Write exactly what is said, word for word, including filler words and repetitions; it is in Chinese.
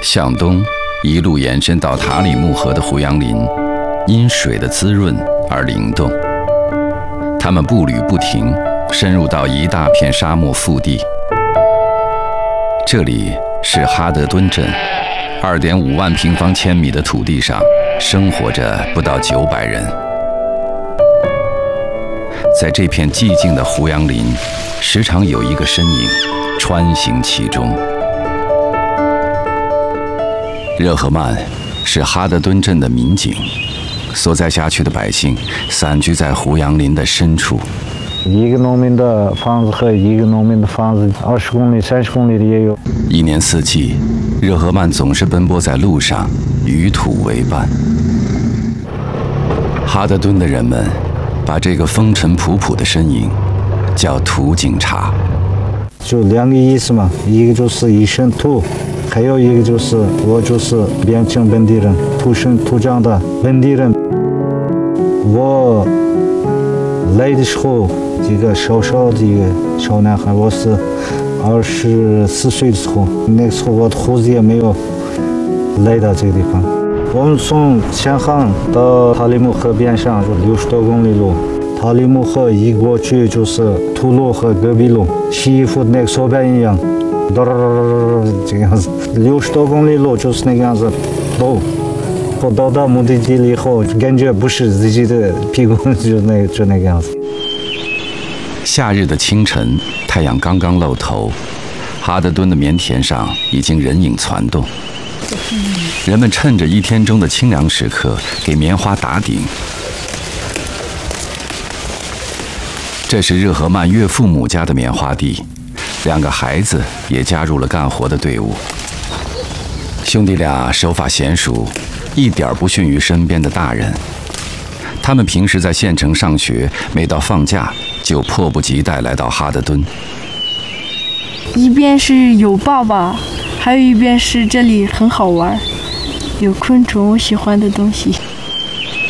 向东一路延伸到塔里木河的胡杨林，因水的滋润而灵动。他们步履不停，深入到一大片沙漠腹地。这里是哈德敦镇，二点五万平方千米的土地上，生活着不到九百人。在这片寂静的胡杨林，时常有一个身影穿行其中。热赫曼是哈德敦镇的民警，所在辖区的百姓散居在胡杨林的深处。 一个农民的房子和一个农民的房子，二十公里、三十公里的也有。 一年四季，热赫曼总是奔波在路上，与土为伴。哈德敦的人们把这个风尘仆仆的身影叫土警察。 就两个意思嘛，一个就是一身土，还有一个就是我就是边境本地人，土生土长的本地人。我来的时候，一个小小的一个小男孩，我是二十四岁的时候，那个时候我的胡子也没有来到这个地方。我们从前航到塔里木河边上就六十多公里路，塔里木河一过去就是土路和戈壁路，洗衣服的那个手板一样，这个样子，六十多公里路就是那个样子走。我到达目的地了以后，感觉不是自己的屁股，就那就那个样子。 夏日的清晨，太阳刚刚露头，哈德敦的棉田上已经人影攒动。人们趁着一天中的清凉时刻，给棉花打顶。这是热赫曼岳父母家的棉花地，两个孩子也加入了干活的队伍。兄弟俩手法娴熟，一点不逊于身边的大人。他们平时在县城上学，每到放假就迫不及待来到哈德敦。 一边是有爸爸，还有一边是这里很好玩，有昆虫，我喜欢的东西。